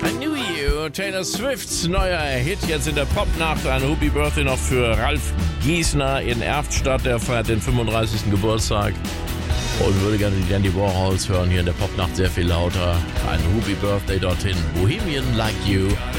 I Knew You, Taylor Swifts neuer Hit jetzt in der Popnacht. Ein Happy Birthday noch für Ralf Giesner in Erftstadt, der feiert den 35. Geburtstag und würde gerne die Dandy Warhols hören hier in der Popnacht sehr viel lauter. Ein Happy Birthday dorthin. Bohemian Like You.